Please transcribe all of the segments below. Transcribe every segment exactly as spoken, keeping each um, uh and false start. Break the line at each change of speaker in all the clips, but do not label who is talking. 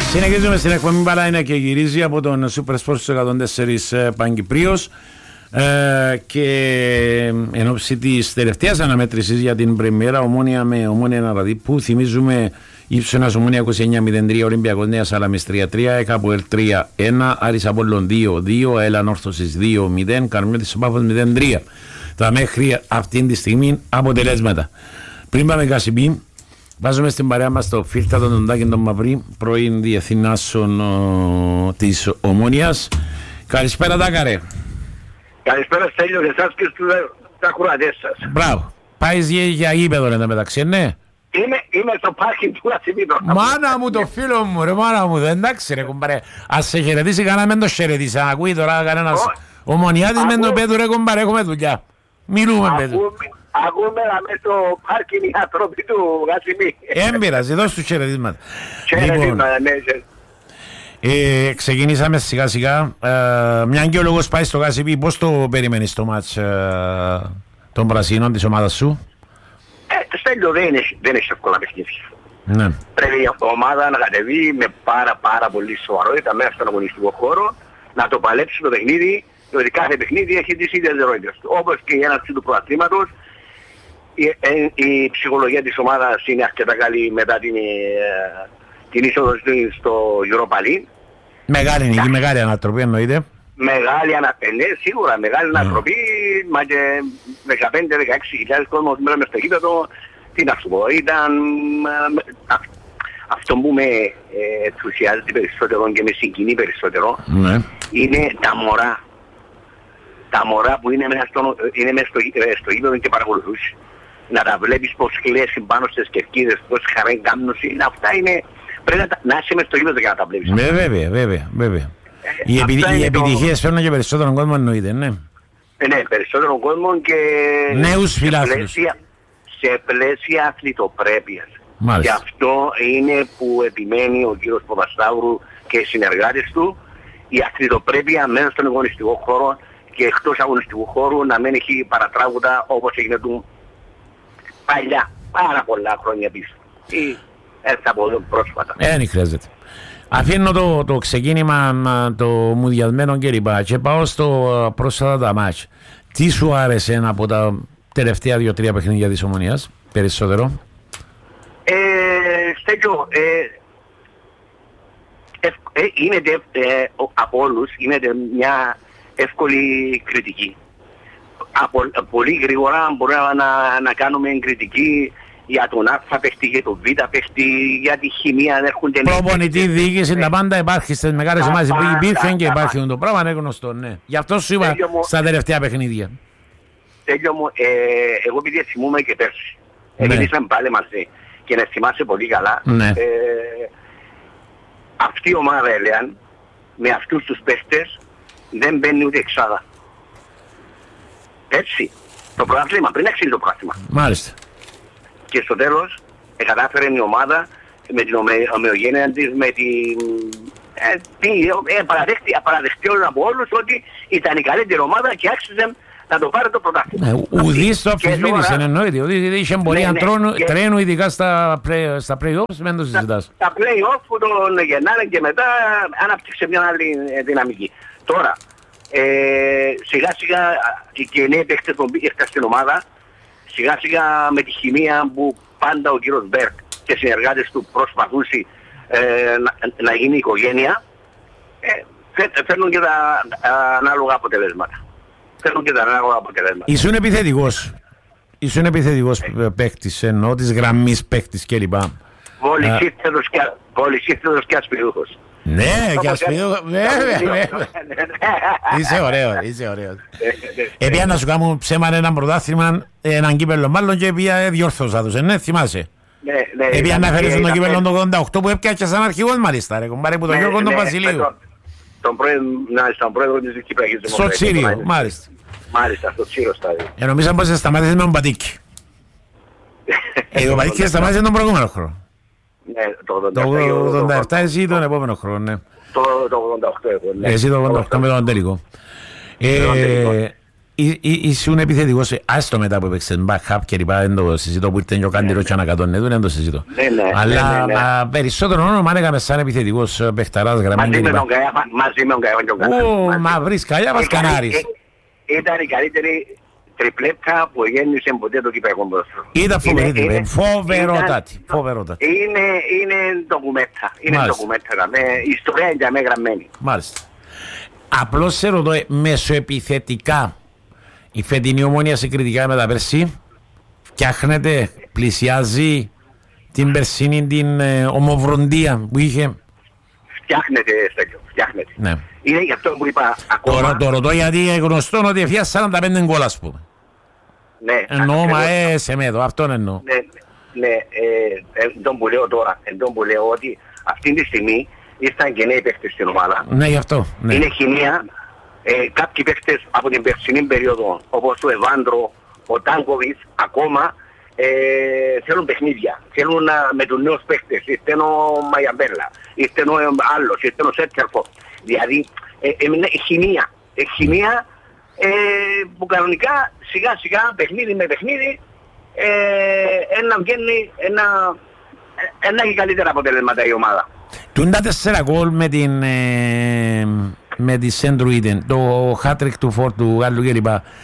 Συνεχίζουμε στην εκπομπή Παλάινα και γυρίζει από τον Super Sports εκατόν τέσσερα Παγκυπρίος ε, και εν ώψη της τελευταίας αναμέτρησης για την πρεμιέρα Ομόνια με Ομόνια Ναραδίπου, θυμίζουμε Ύψωνας Ομόνια είκοσι εννιά μηδέν τρία, Ολυμπιακός Νέα Σάλαμης τρία τρία, ΕΚΑΠΟΕΛ τρία ένα, Άρης Απόλλων δύο δύο, ΕΛΑ Όρθωσης δύο μηδέν, Καρμιώτης Πάφος μηδέν τρία. Τα μέχρι αυτήν τη στιγμή αποτελέσματα. Πριν πάμε Κασιμπή, βάζουμε στην παρέα μας το Φίλτα τον Τοντάκη τον Μαυρή, πρώην διευθυνάσεων της Ομόνιας. Καλησπέρα Τάκαρε.
Καλησπέρα Στέλιο και εσάς και στους ακροατές σας.
Μπράβο. Πάει για γήπεδο εν τω μεταξύ, ναι.
Είμαι, είμαι στο πάρκινγκ του Ασημίδου.
Μάνα μου το φίλο μου ρε, μάνα μου, εντάξει ρε κουμπάρε. Ας σε χαιρετήσει κανένα μεν το χαιρετήσει, αν ακούει τώρα κανένας ομονιάτης μεν το πέτου ρε κουμπάρε, έχουμε δουλειά. Μιλούμε πέτου.
Ακούμε μέσα στο πάρκινγκ οι άνθρωποι του Γασιμή.
Έμπειρας, εδώ στους χαιρετίσματα.
Χαιρετίσματα, ναι.
Ε, ξεκινήσαμε σιγά σιγά. Ε, μια και ο λόγος πάει στο Γασιμή, πώς το περιμένεις το μάτς ε, των Πρασίνων της ομάδας σου?
Ε, Στέλιο δεν έχει, δεν έχει εύκολα παιχνίδια.
Ναι.
Πρέπει η ομάδα να κατεβεί με πάρα πάρα πολύ σοβαρότητα μέσα στον αγωνιστικό χώρο, να το παλέψει το παιχνίδι, διότι κάθε παιχνίδι έχει τις ίδιες ερωτήσεις του. Όπως και η έναρξη του πρωταθλήματος, η, η ψυχολογία της ομάδας είναι αρκετά καλή μετά την, την είσοδο στο Europa League.
Μεγάλη νίκη, μεγάλη ανατροπή εννοείται.
Μεγάλη ανατροπή, ναι, σίγουρα μεγάλη mm. ανατροπή, μα και δεκαπέντε με δεκαέξι χιλιάδες κόσμος μέσα μες στο γήπεδο, τι να σου πω, ήταν α, αυτό που με ε, ενθουσιάζει περισσότερο και με συγκινεί περισσότερο, mm. είναι τα μωρά. Τα μωρά που είναι μέσα στο, είναι μέσα στο, ε, στο γήπεδο και παρακολουθούς. Να τα βλέπεις πως χλέσει πάνω στις κερκίδες, πως χαρέν κάμνωση, αυτά είναι, πρέπει να, να είσαι μέσα στο γήπεδο για να τα βλέπεις.
Ναι, βέβαια, βέβαια, βέβαια. Οι, επι, οι επιτυχίες φέρνουν και περισσότερο κόσμο εννοείται, ναι.
Ναι, περισσότερο κόσμο και
νέους φιλάθλους.
Σε πλαίσια, σε πλαίσια αθλητοπρέπειας. Και αυτό είναι που επιμένει ο κύριος Παπασταύρου και οι συνεργάτες του, η αθλητοπρέπεια μέσα στον αγωνιστικό χώρο και εκτός αγωνιστικού χώρου να μην έχει παρατράγουδα όπως έγινε του παλιά, πάρα πολλά χρόνια πίσω. Ή έτσι από εδώ πρόσφατα.
Δεν χρειάζεται. Αφήνω το, το ξεκίνημα το μουδιασμένο και λοιπά και πάω στο πρόσφατα τα μάτς. Τι σου άρεσε από τα τελευταία δύο-τρία παιχνίδια της Ομονίας περισσότερο?
Ε, Στέκιο, ε, ε, ε, γίνεται ε, από όλους γίνεται μια εύκολη κριτική. Από, πολύ γρήγορα μπορούμε να, να κάνουμε κριτική για τον Α παίχτη, για τον Β παίχτη, για τη χημεία, έρχονται...
Προπονητή, διοίκηση, τα πάντα υπάρχει στις μεγάλες ομάδες που υπήρχαν και υπάρχει το πράγμα, είναι γνωστό, ναι. Γι' αυτό σου είπα στα τελευταία παιχνίδια.
Τέλειο μου, ε, εγώ επειδή θυμούμαι και πέρσι, εμείς πάλι μαζί και να θυμάσαι πολύ καλά,
ναι.
ε, αυτή η ομάδα έλεγαν, με αυτούς τους παίχτες, δεν μπαίνει ούτε εξάδα. Έτσι, το πρωτάθλημα, πριν αξίζει το πρωτάθλημα.
Μάλιστα.
Και στο τέλος ε, κατάφερε η ομάδα με την ομοιογένεια της, με την... Ε, ε, παραδεχτεί όλους από όλους ότι ήταν η καλύτερη ομάδα και άξιζε να το πάρει το πρωτάθλημα.
Ε, ουδής το αμφισβήτησε, εννοείται. Ουδής είχε πορεία τρένου, ειδικά στα play-offs, δεν το συζητάς.
Στα play-off που τον γεννάνε και μετά ανάπτυξε μια άλλη δυναμική. Τώρα, ε, σιγά σιγά και οι νέοι παίχτες που ήρθαν στην ομάδα, σιγά σιγά με τη χημεία που πάντα ο κύριος Μπέρκ και οι συνεργάτες του προσπαθούσε ε, να, να γίνει οικογένεια, ε, φέρνουν και τα ανάλογα αποτελέσματα. Φέρνουν και τα ανάλογα αποτελέσματα.
Ήσουν επιθετικός. Ήσουν επιθετικός ε. παίκτης, εννοώ της γραμμής παίκτης κλπ.
Βόλης ήρθεδος και ασπιδούχος.
Ναι, και ασπιδούχος, βέβαια, βέβαια. Είσαι ωραίος, είσαι ωραίος. Επία να σου κάνουν ψέμα έναν πρωτάθλημα, έναν κύπελλο μάλλον και επία διόρθωσα τους, ναι, θυμάσαι. Επία να φέρεις τον κύπελλο το ογδόντα οκτώ που έπια και σαν αρχηγός μάλιστα, ρε κομπάρε που τον Γιώργο τον Βασιλείου.
Τον πρόεδρο της Κυπριακής Δημοκρατίας.
Στο Τσίριο, μάλιστα.
Μάλιστα, στο Τσίριο στάδιο.
Νομίζαν πως σταμάτησε με τον Πατήκη. Ο Πατήκης σταμάτησε τον προηγούμενο χρόνο. Το ογδόντα επτά εσύ τον επόμενο χρόνο, ναι.
Το ογδόντα οκτώ εγώ, ναι.
Εσύ το ογδόντα οκτώ με τον τελικό. ήσουν επιθετικός, άστο μετά που έπαιξες backup και λοιπά, δεν το συζητώ που ήρθε και ο Κάντηρος και ανακατώνε, δεν το συζητώ. Αλλά περισσότερο όνομα έκαμε σαν επιθετικός παιχταράς γραμμή και λοιπά.
Μαζί με τον Καϊβάν.
Ω, μα βρεις Καϊά μας Κανάρης.
Ήταν η καλύτερη τριπλέτα που γέννησε ποτέ το κυπέκο μπροστά.
Ήταν φοβερή, φοβερότατη.
Είναι ντοκουμέντα, είναι ντοκουμέντα, η ιστορία είναι για μένα γραμμένη.
Μάλιστα. Απλώς σε ρωτώ, μεσοεπιθετικά, η φετινή Ομόνοια συγκριτικά με τα περσί, φτιάχνεται, πλησιάζει την περσίνη την ε, ομοβροντία που είχε.
Φτιάχνεται, Στέλιο, φτιάχνεται.
Ναι.
Είναι γι' αυτό που είπα ακόμα.
Τώρα το ρωτώ γιατί είναι γνωστό ότι έφτιασε σαράντα πέντε γκολ, ας πούμε.
Ναι.
Εννοώ, μα ε, σε μέτω, αυτόν εννοώ.
Ναι, ναι, ε, ε, τον που λέω τώρα, τον που λέω ότι αυτή τη στιγμή ήρθαν και νέοι παίχτες στην ομάδα.
Ναι, γι' αυτό. Ναι.
Είναι χημεία. Ε, κάποιοι παίχτες από την περσινή περίοδο, όπως ο Εβάντρο, ο Τάνκοβιτς, ακόμα ε, θέλουν παιχνίδια. Θέλουν να, με τους νέους παίχτες. Ήρθε ο Μαγιαμπέλα, ήρθε ο άλλος, ήρθε ο Σέτσερφο. Δηλαδή, ε, ε, ε, χημεία. Ε, χημεία ε, που κανονικά σιγά σιγά, παιχνίδι με παιχνίδι, ε, ένα βγαίνει, ένα, ένα έχει καλύτερα αποτελέσματα η ομάδα.
Τούντα τέσσερα γκολ με την... Ε, με τη Σεντρουίτεν, το χάτρικ του Φόρ του Γάλλου κλπ.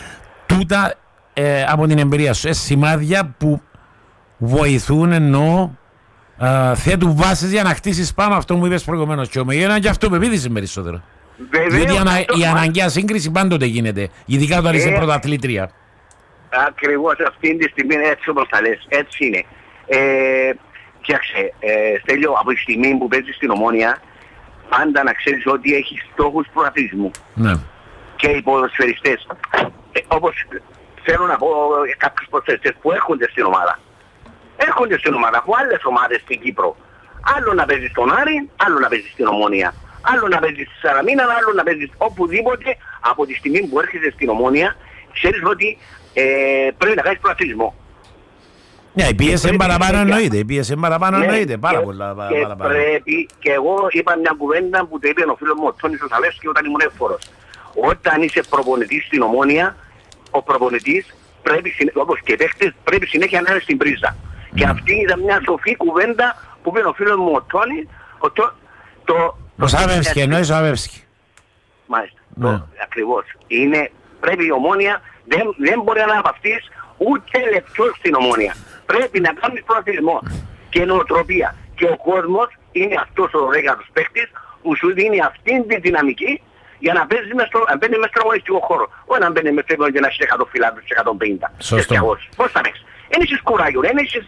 Τούτα ε, από την εμπειρία σου, ε, σημάδια που βοηθούν εννοώ ε, θέτουν βάσεις για να χτίσεις πάνω αυτό που είπες προηγουμένως και ομεγένα και αυτό πεποίθησες περισσότερο. Διότι ανα, η αναγκαία σύγκριση πάντοτε γίνεται, ειδικά όταν είσαι ε, πρωταθλήτρια.
Ακριβώς αυτή τη στιγμή έτσι όπως θα λες, έτσι είναι. Ε, Κοίταξε, ε, Στέλιο, από τη στιγμή που παίζεις στην Ομόνοια, πάντα να ξέρεις ότι έχει στόχους προαθλητισμού. Ναι. Και οι ποδοσφαιριστές, ε, όπως θέλω να πω κάποιους ποδοσφαιριστές που έρχονται στην ομάδα. Έρχονται στην ομάδα από άλλες ομάδες στην Κύπρο. Άλλο να παίζεις στον Άρη, άλλο να παίζεις στην Ομόνοια. Άλλο να παίζεις στη Σαραμίνα, άλλο να παίζεις οπουδήποτε. Από τη στιγμή που έρχεσαι στην Ομόνοια, ξέρεις ότι ε, πρέπει να κάνεις προαθλητισμό.
Ναι, η πίεση είναι παραπάνω εννοείται, η πίεση είναι παραπάνω εννοείται, πάρα πολλά
παραπάνω. Και πρέπει, και εγώ είπα μια κουβέντα που το είπε ο φίλος μου ο Τόνης ο Σαλεύσκη όταν ήμουν εύφορος. Όταν είσαι προπονητής στην Ομόνοια, ο προπονητής πρέπει, όπως και παίχτες, πρέπει συνέχεια να είναι στην πρίζα. Mm. Και αυτή ήταν μια σοφή κουβέντα που είπε ο φίλος μου ο Τόνης, ο το... το
ο Σαβεύσκη, εννοείς ο Σαβεύσκη.
Μάλιστα, το, ακριβώς. Είναι, πρέπει η Ομόνοια, δεν, δεν μπορεί να αναπαυτείς ούτε λεπτό στην Ομόνοια. Πρέπει να κάνεις προαθλητισμό και νοοτροπία. Και ο κόσμος είναι αυτός ο δέκατος παίκτης που σου δίνει αυτήν τη δυναμική για να παίζει μες στο, στον αγωνιστικό χώρο. Όχι να μπαίνει μες στο και να έχει εκατό φιλάδους και εκατόν πενήντα.
Σωστό.
Πώς θα παίξεις. Εν έχεις κουράγιο, εν έχεις...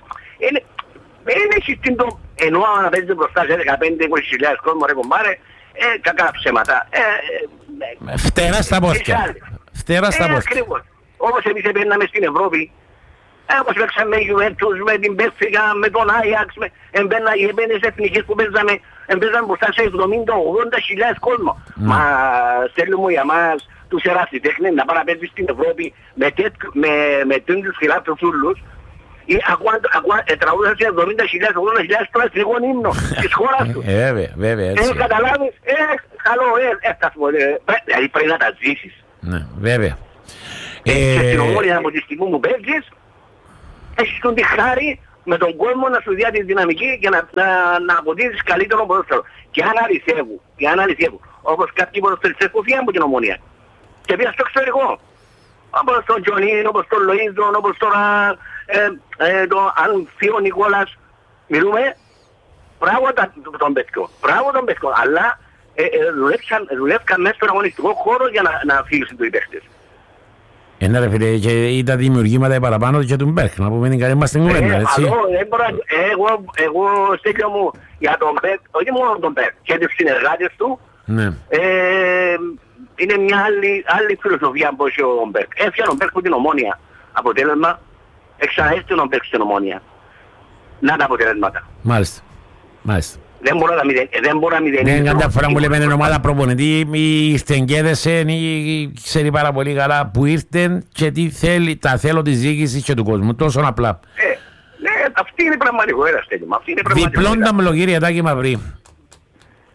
Εν έχεις την το... Ενώ να παίζεις μπροστά σε δεκαπέντε με είκοσι χιλιάδες κόσμο ρε κομπάρε, ε, κακά ψέματα. Ε,
ε, Φτέρα στα πόδια. Φτέρα στα πόδια.
Ακριβώς. Όπως εμείς επέναμε στην Ευρώπη, όπως παίξαμε με Juventus, με την Benfica, με τον Ajax, με εμπένες εθνικές που παίζαμε, παίζαμε μπροστά σε εβδομήντα με ογδόντα χιλιάδες κόσμο. Mm. Μα στέλνουμε μου για μας τους ερασιτέχνες να πάνε να παίζουν στην Ευρώπη με, με, με τέτοιους φιλάθλους ούλους. Τραγούδαν σε εβδομήντα χιλιάδες με ογδόντα χιλιάδες τώρα στην εγώ ύμνο της χώρας τους.
Βέβαια, βέβαια, έτσι.
Ε, καταλάβεις, ε, καλό, ε, έφτασε, δηλαδή πρέπει να τα ζήσεις.
Ναι, βέβαια.
Και στην Ομόνοια από τη στιγμή που παίζεις, έχεις τον τη χάρη με τον κόσμο να σου δει τη δυναμική και να, να, να αποτίζεις καλύτερο ποδόσφαιρο. Και αν αληθεύουν, και αν αληθεύουν, όπως κάποιοι ποδοσφαιριστές που φύγαν από την Ομόνοια και πήγαν στο εξωτερικό, όπως τον Τζονίν, όπως τον Λοΐζον, όπως τώρα ε, ε, τον Ανθίο Νικόλας, μιλούμε, μπράβο τον παιδιό, μπράβο τον παιδιό, αλλά ε, ε, δουλεύκαν μέσα στον αγωνιστικό χώρο για να, να φύγουν οι παίχτες.
Ένα ρε φίλε, και ήταν δημιουργήματα παραπάνω και του Μπέρκ, να πούμε την καλή μας την κουβέντα, έτσι.
Εγώ, εγώ στέκιο μου για τον Μπέρκ, όχι μόνο τον Μπέρκ, και τους συνεργάτες του, ναι. ε, είναι μια άλλη, άλλη φιλοσοφία από ο Μπέρκ. Έφτιανε ο Μπέρκ που την Ομόνοια. Αποτέλεσμα, εξαέστη ο Μπέρκ στην Ομόνοια. Να τα αποτελέσματα.
Μάλιστα, μάλιστα.
Δεν μπορώ να μηδενίσω.
Ναι, κάποια φορά μου λέμε ομάδα προπονητή, ήρθεν και έδεσεν ή ξέρει πάρα πολύ καλά που ήρθεν και τι θέλει, τα θέλω της διοίκησης και του κόσμου, τόσο απλά.
Ε, ναι, αυτή είναι η πραγματικότητα, στέλνημα.
Διπλών τα μελογύρια, Τάκη Μαυρή.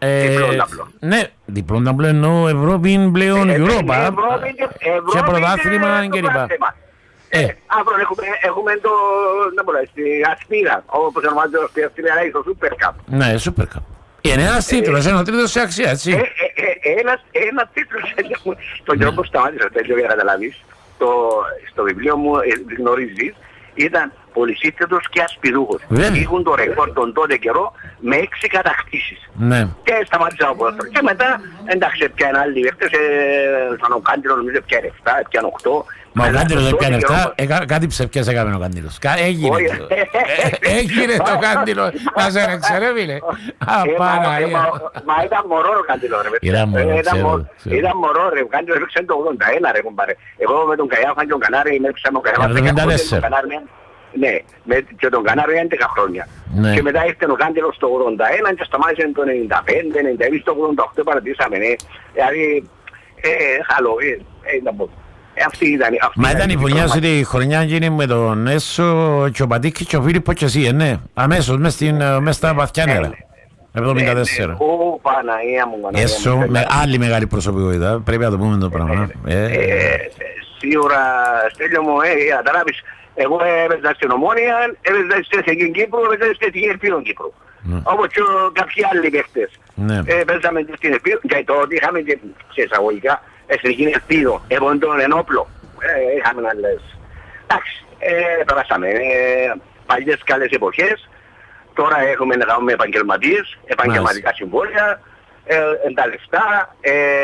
Διπλό ταμπλό.
Ναι, διπλό ταμπλό εννοώ Ευρώπη πλέον Ευρώπα και πρωτάθλημα και λοιπά.
Αύριο έχουμε το, να πω, στη Ασπίδα, όπως ονομάζεται στην Ελλάδα, το Super Cup.
Ναι, Super Cup. Είναι ένας τίτλος, ένα τρίτος σε αξία, έτσι.
Ένας τίτλος, τον καιρό που σταμάτησα τέλειο για να καταλάβεις, στο βιβλίο μου γνωρίζεις, ήταν πολυσύνθετος και ασπιδούχος. Είχαν το ρεκόρ τον τότε καιρό με έξι κατακτήσεις.
Ναι.
Και σταμάτησα από αυτό. Και μετά, εντάξει, έπιανε άλλοι παίκτες, σαν ο Κάντιλος, νομίζω έπιανε εφτά, έπιανε οκτώ.
Μα ο Κάντιλος έπιανε εφτά, κάτι ψευκές έκαμε ο Κάντιλος. Έγινε. Έγινε το Κάντιλο, να σε ρεξε ρε φίλε.
Μα ήταν μωρό ο Κάντιλος ρε. Ήταν μωρό ρε, ο Κάντιλος έπαιξε το ογδόντα ένα ρε κομπάρε. Εγώ με τον Καϊάφαν και τον Κανάρη, έπαιξα με τον Καϊάφαν. Ναι, και τον Κανάριο έντεκα χρόνια. Ναι. Και μετά ήρθε ο Κάντιλος το ογδόντα ένα και σταμάτησε το ενενήντα πέντε, ενενήντα επτά, το ογδόντα οκτώ παρατήσαμε, ναι. Δηλαδή, ε, χαλό, ε, ε, να πω. Ε, αυτή ήταν, αυτή
Μα ήταν η φωνιά σου τη χρονιά εκείνη με τον Έσο και ο Πατήκη και ο Φίλιππο και εσύ, ε, ναι. Αμέσως, μες, στην, μες στα βαθιά νερά. εβδομήντα τέσσερα.
Ω, Παναγία μου, Παναγία μου.
Έσο, με άλλη μεγάλη προσωπικότητα, πρέπει να το πούμε το πράγμα.
Σίγουρα, Στέλιο μου, ε, καταλάβεις. Εγώ έπαιζα στην Ομόνια, έπαιζα στην Εθνική Κύπρου, έπαιζα στην Εθνική Ελπίδων Κύπρου. Όπως και κάποιοι άλλοι παίχτες. Έπαιζαμε στην Ελπίδων και τότε είχαμε και σε εισαγωγικά Εθνική Ελπίδων, εγώ τον ενόπλο. Είχαμε άλλες. Εντάξει, περάσαμε παλιές καλές εποχές. Τώρα έχουμε να κάνουμε επαγγελματίες, επαγγελματικά συμβόλαια, τα λεφτά,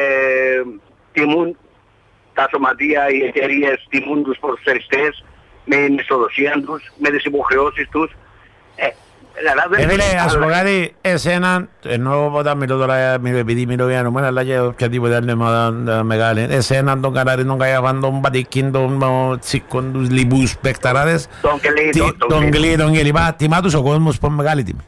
τιμούν τα σωματεία, οι εταιρείες τιμούν τους ποδοσφαιριστές με την μισθοδοσία τους, με τις υποχρεώσεις τους.
Ε, φίλε, ας πω κάτι, εσένα, ενώ όταν μιλώ τώρα, επειδή μιλώ για νομένα, αλλά και οποιαδήποτε άλλη ομάδα μεγάλη, εσένα, τον Κανάρη, τον Καϊάφαν, τον Πατήκιν, τον Τσίκον, τους λοιπούς παικταράδες, τον Κλή, τον και λοιπά, τιμά τους ο κόσμος πω μεγάλη τιμή.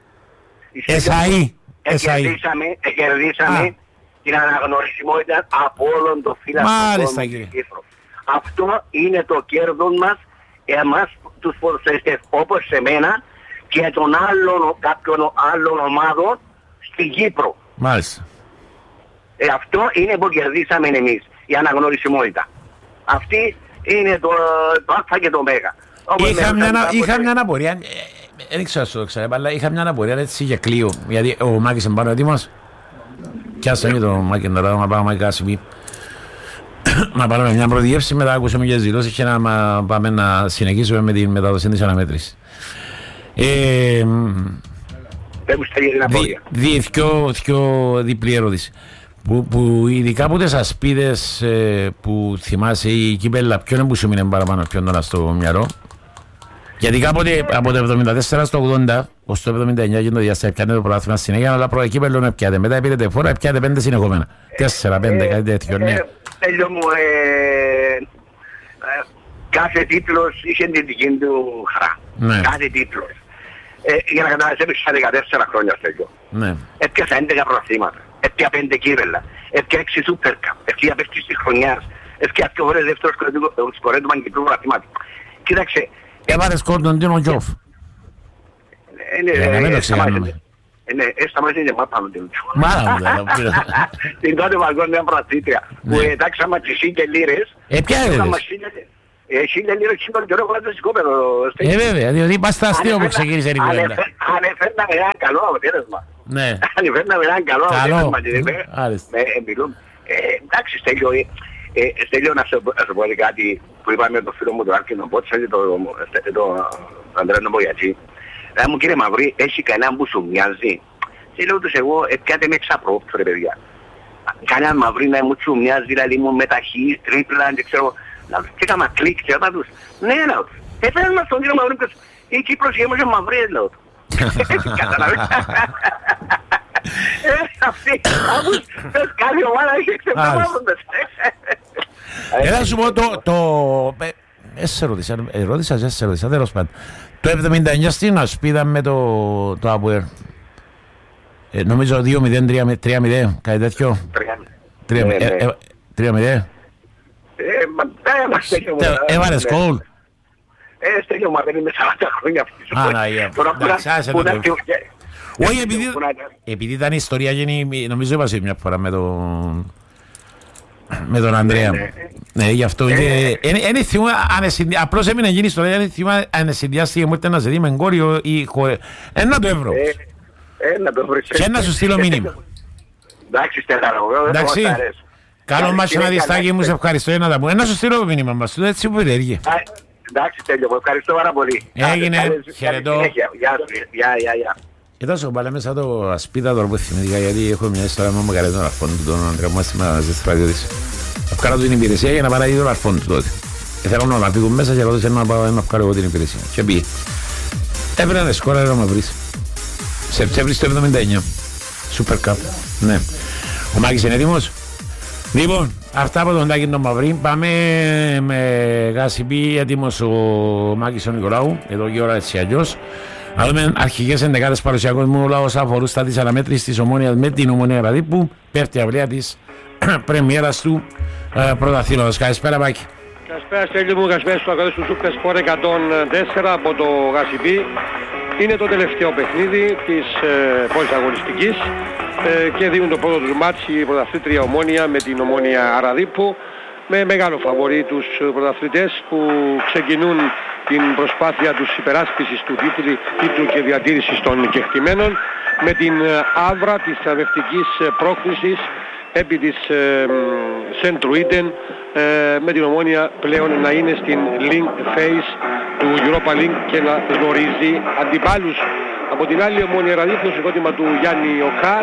Εσαΐ, εσαΐ.
Κερδίσαμε την αναγνωρισιμότητα από όλων των φίλων των Κύπρου. Αυτό είναι το κέρδος μας, εμάς τους ποδοσφαιριστές, όπως σε μένα και των άλλων, κάποιων άλλων ομάδων στην Κύπρο.
Μάλιστα.
Ε, αυτό είναι που κερδίσαμε εμείς, η αναγνωρισιμότητα. Αυτή είναι το, το Α και το Μέγα.
Είχα μια, είχα μια απορία, δεν ξέρω αν το ξέρω, αλλά είχα μια απορία έτσι για κλείο, γιατί ο Μάκης είναι πάνω έτοιμος. Κι άσε το Μάκη να πάμε να πάμε κάσιμη. Να πάρουμε μια πρώτη γεύση, μετά ακούσαμε και δηλώσεις και να πάμε να συνεχίσουμε με την μετάδοση της αναμέτρησης. Δύο διπλή ερώτηση. Που, που ειδικά από τις ασπίδες ε, που θυμάσαι η κύπελλα, ποιον είναι που σου μείνει παραπάνω, ποιον τώρα στο μυαλό? Γιατί κάποτε από το εβδομήντα τέσσερα στο ογδόντα ως το εβδομήντα εννιά και το διάστημα πιάνε το πρωτάθλημα συνέχεια, αλλά πρώτα κύπελλο να πιάτε, μετά πήρετε φορά, πιάτε πέντε συνεχόμενα. Τέσσερα, πέντε, κάτι τέτοιο, ναι.
Τέλειο μου, κάθε τίτλος είχε την δική του χαρά. Κάθε τίτλος. Για να καταλάβεις, έπαιξα δεκατέσσερα χρόνια στο
ναι.
Έπιασα έντεκα πρωταθλήματα, έπια πέντε κύπελλα, έπια έξι Super Cup, έπια παίκτης της χρονιάς, έπια δύο φορές δεύτερος σκορέ του Παγκυπρίου πρωταθλήματος. Κοίταξε.
Έβαλες κόρτον Τίνο Τζοφ.
Ναι, μην το ξεχάνουμε. Ναι, σταμάτησε και μάπαμε την Τζοφ.
Μάρα μου,
την τότε παγκόσμια πρωταθλήτρια, που εντάξαμε τις χίλιες λίρες.
Ε, ποια έδες?
Χίλιες λίρες σήμερα και ώρα κάτω σκόπεδο.
Ε, βέβαια, διότι είπα στα αστείο που ξεκίνησε η κουβέντα.
Αν έφερναμε ένα καλό αποτέλεσμα.
Ναι.
Αν έφερναμε ένα καλό αποτέλεσμα. Εντάξει, Στέλιο, να σου πω κάτι που είπαμε το φίλο μου τον Άρκη, τον Πότσα και τον Ανδρέα Μπογιατζή. Μου κύριε Μαυρή, έχει κανέναν που σου μοιάζει? Και λέω τους εγώ, πιάτε με εξαπρόπτω ρε παιδιά. Κανέναν Μαυρή να μου σου μοιάζει, δηλαδή μου μεταχείς, τρίπλα, και ξέρω. Και έκανα κλικ και είπα τους, ναι λέω τους. Έφεραν μας τον κύριο Μαυρή, η Κύπρος γέμωσε Μαυρή, λέω του. Καταλαβαίνεις. Αυτή, αφούς πες καλή ομάδα είχε ξεπταμάζοντες.
Έλα σου πω το... Έσαι ρώτησα, ρώτησα, έσαι ρώτησα, τέλος πάντων. Το εβδομήντα εννιά στην Ασπίδα με το Αποέρ. Νομίζω δύο μηδέν, τρία μηδέν, κάτι τέτοιο. τρία μηδέν. Έβαλες κόλ.
Ε, Στέλιο, μα δεν είμαι σαράντα χρόνια αυτή.
Α, να, Όχι, επειδή, επειδή ήταν η ιστορία, νομίζω είπα σε μια φορά με τον, με τον Ανδρέα. Ναι, ναι. ναι γι' αυτό. Απλώς έμεινε γίνει ιστορία, δεν θυμάμαι αν συνδυάστηκε μου ήρθε να σε δει με κόριο ή χωρί. Ένα το ευρώ.
Ένα το ευρώ.
Και να σου στείλω μήνυμα.
Εντάξει, στέλνω.
Εντάξει. Καλό μας να δεις, Τάκη μου, σε ευχαριστώ για να τα πούμε. Ένα σου στείλω μήνυμα μας, έτσι που περίεργε.
Εντάξει, τέλειο, ευχαριστώ πάρα πολύ.
Έγινε, χαιρετώ.
Γεια, γεια, γεια.
Εδώ σου πάλι μέσα το ασπίδα τώρα που θυμήθηκα, γιατί έχω μια ιστορία με καλέ τον αρφόν του, τον Ανδρέα μου άστημα στις ραδιώτης. Ευκάλα του την υπηρεσία για να παράγει τον αρφόν του τότε. Ήθελα να φύγουν μέσα και ρώτησε να πάω να βγάλω εγώ την υπηρεσία. Και πήγε. Έπαιρνε να σκόρα να με βρεις. Σεπτέμβρης το εβδομήντα εννιά. Super Cup. Ναι. Ο Μάκης είναι έτοιμος. Λοιπόν, αυτά από τον Τάκη τον Μαυρή. Πάμε με γάσιπι, έτοιμος ο Μάκης ο Νικολάου. Εδώ και ώρα έτσι αλλιώς. Να δούμε αρχικές ενδεκάδες παρουσιακός μου όλα όσα αφορούν στα της αναμέτρησης της Ομόνοιας με την Ομονία Ραδίππου. Πέφτει αυλία της πρεμιέρας του ε, πρωταθλήματος. Καλησπέρα Μάκη.
Καλησπέρα Στέλιο μου, καλησπέρα στους ακαδές του Super Sport εκατόν τέσσερα από το Γασιπί. Είναι το τελευταίο παιχνίδι της ε, πόλης αγωνιστικής ε, και δίνουν το πρώτο τους μάτς η πρωταθλήτρια Ομόνια με την Ομόνια Ραδίππου, με μεγάλο φαβορί τους πρωταθλητές που ξεκινούν την προσπάθεια τους υπεράσπισης του τίτλου, τίτλου και διατήρησης των κεκτημένων με την άβρα της θραυευτικής πρόκρισης επί της ε, Σεντρουίτεν ε, με την Ομόνια πλέον να είναι στην link phase του Europa League και να γνωρίζει αντιπάλους. Από την άλλη η Ομόνια Ραδίππου, στο ερώτημα του Γιάννη Οκά,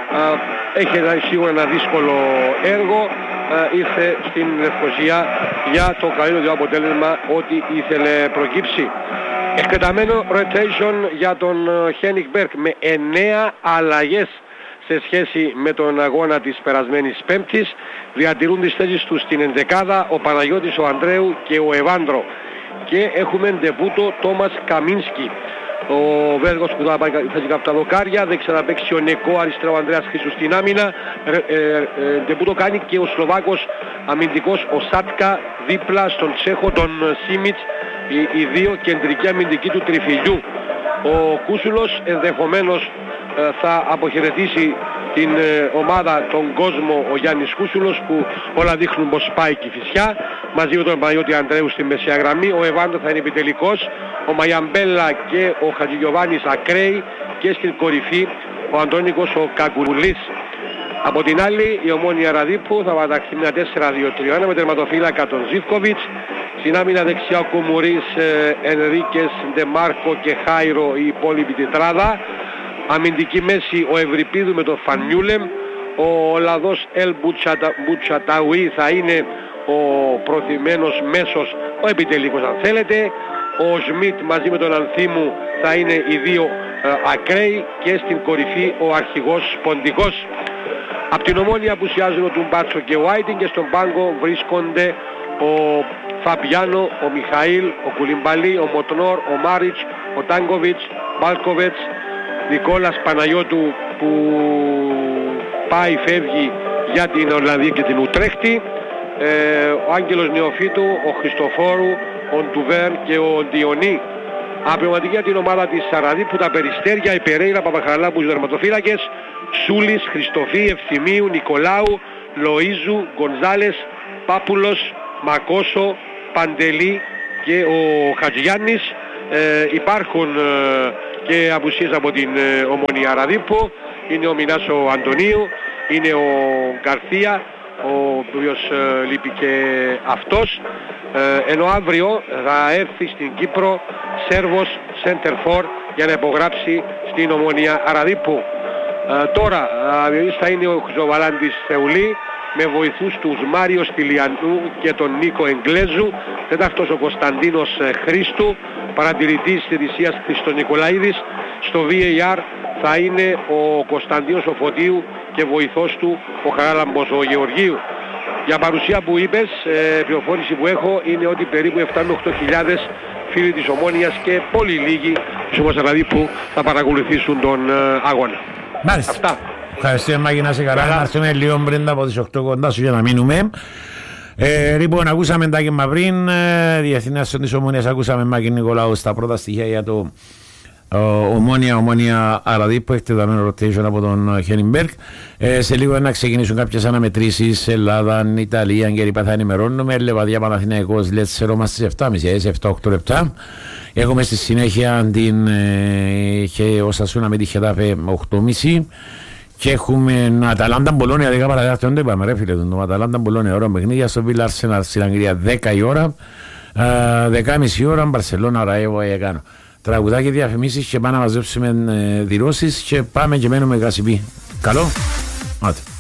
έχει ένα, σίγουρα ένα δύσκολο έργο. Uh, ήρθε στην Λευκοσία για το καλύτερο αποτέλεσμα ό,τι ήθελε προκύψει. Εκτεταμένο rotation για τον Χένικ Μπέρκ με εννέα αλλαγές σε σχέση με τον αγώνα της περασμένης Πέμπτης. Διατηρούν τις θέσεις τους στην ενδεκάδα ο Παναγιώτης, ο Ανδρέου και ο Εβάνδρο. Και έχουμε ντεβούτο Τόμας Καμίνσκι. Ο Βέλγος που θα πάει από τα δοκάρια, δεν ξαναπαίξει ο Νεκό αριστερά ο Ανδρέας Χρήσου στην άμυνα. Ε, ε, ε, ντεμπούτο κάνει και ο Σλοβάκος αμυντικός ο Σάτκα δίπλα στον Τσέχο τον Σίμιτς, οι, οι δύο κεντρικοί αμυντικοί του τριφυλιού. Ο Κούσουλος ενδεχομένως ε, θα αποχαιρετήσει την ε, ομάδα, τον κόσμο, ο Γιάννης Κούσουλος, που όλα δείχνουν πως πάει και η Κηφισιά, μαζί με τον Παναγιώτη Ανδρέου στη μεσαία γραμμή. Ο Εβάντο θα είναι επιτελικός, ο Μαγιαμπέλα και ο Χατζηγιοβάνης ακραίοι και στην κορυφή ο Αντώνικος ο Κακουλής. Από την άλλη η Ομόνια Ραδίππου θα πατάξει μια τέσσερα δύο τρία ένα με τερματοφύλακα τον Ζίβκοβιτς. Στην άμυνα δεξιά ο Κουμουρίς, ε, Ενρίκες, Ντεμάρκο και Χάιρο, η υπόλοιπη τετράδα. Αμυντική μέση ο Ευρυπίδου με τον Φανιούλεμ. Ο Ολλανδός Ελ Μπουτσαταουί θα είναι ο προθυμένος μέσος, ο επιτελικός αν θέλετε. Ο Σμιτ μαζί με τον Ανθίμου θα είναι οι δύο ε, ακραίοι και στην κορυφή ο αρχηγός Ποντικός. Από την Ομόνια απουσιάζουν ο Τουμπάτσο και ο Άιτιν και στον πάγκο βρίσκονται ο Φαμπιάνο, ο Μιχαήλ, ο Κουλιμπαλή, ο Μοτνόρ, ο Μάριτς, ο Τάγκοβιτς, Μπάλκοβετς, Νικόλας Παναγιώτου που πάει, φεύγει για την Ολλανδία και την Ουτρέχτη, ε, ο Άγγελος Νεοφίτου, ο Χριστοφόρου, ο Ντουβέρ και ο Διονί. Απληρωματική για την ομάδα της Σαραδί που τα Περιστέρια, η Περέιρα, Παπαχαραλάμπου, οι δερματοφύλακες, Σούλης, Χριστοφή, Ευθυμίου, Νικολάου, Λοΐζου, Γκονζάλες, Πάπουλος, Μακόσο, Παντελή και ο Χατζιάννης. Ε, υπάρχουν ε, και απουσίες από την ε, Ομονία Ραδίππου. Είναι ο Μινάς ο Αντωνίου, είναι ο Γκαρθία, ο οποίος ε, λείπει και αυτός. Ε, ενώ αύριο θα έρθει στην Κύπρο Σέρβος Center for για να υπογράψει στην Ομονία Ραδίππου. Ε, τώρα ε, θα είναι ο Χρυζοβαλάντης Θεουλή με βοηθούς τους Μάριο Στυλιανού και τον Νίκο Εγγλέζου. Τέταρτος ο Κωνσταντίνος Χρήστου, παρατηρητής της θυσίας Χριστονικολαίδης. Στο βι έι αρ θα είναι ο Κωνσταντίνος ο Φωτίου και βοηθός του ο Χαράλαμπος ο Γεωργίου. Για παρουσία που είπες, ε, πληροφόρηση που έχω είναι ότι περίπου επτά με οκτώ χιλιάδες φίλοι της Ομόνοιας και πολύ λίγοι της Ομόνοιας δηλαδή που θα παρακολουθήσουν τον ε, αγώνα.
Μάλιστα. Αυτά. Ευχαριστούμε Μάκη, να είσαι καλά. Να έρθουμε λίγο πριν από τις οκτώ κοντά σου για να μείνουμε. Ε, λοιπόν, ακούσαμε Τάκη Μαυρίν, διεθνή αστυνομία της Ομόνοιας, ακούσαμε Μάκη Νικολάου στα πρώτα στοιχεία για το Ομόνια, Ομόνια Αραδίππο, εκτεταμένο rotation από τον Χένιμπεργκ. Ε, σε λίγο να ξεκινήσουν κάποιες αναμετρήσεις Ελλάδα, Ιταλία, και λοιπά θα ενημερώνουμε. Λεβαδιά Παναθηναϊκός, Λέτσε Ρώμα στις επτά και μισή, επτά οκτώ λεπτά. Έχουμε στη συνέχεια την ε, Οσασούνα με τη Χετάφε οκτώ και μισή. Και έχουμε Αταλάντα Μπολόνια δέκα παρά αυτό, το είπαμε ρε φίλε, το Αταλάντα Μπολόνια ώρα παιχνίδια στο Βίλα Αρσενάλ στην Αγγλία δέκα η ώρα, δέκα και μισή ώρα Μπαρσελόνα Ραέβο Αεκάνο. Τραγουδάκι, διαφημίσεις και πάμε να μαζέψουμε δηλώσεις και πάμε και μένουμε Γασιπί. Καλό. Άτε.